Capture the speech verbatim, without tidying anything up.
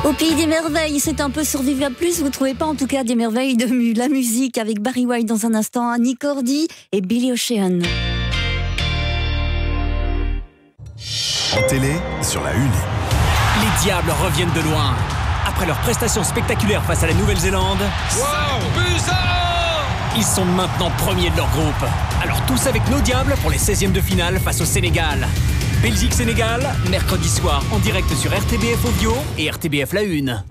Au pays des merveilles, c'est un peu Survivable Plus, vous trouvez pas en tout cas des merveilles de mu- la musique avec Barry White dans un instant, Annie Cordy et Billy Ocean. En télé, sur la une. Les Diables reviennent de loin. Après leur prestation spectaculaire face à la Nouvelle-Zélande, Wow, bizarre! ils sont maintenant premiers de leur groupe. Alors tous avec nos Diables pour les seizièmes de finale face au Sénégal. Belgique-Sénégal, mercredi soir en direct sur R T B F Audio et R T B F La Une.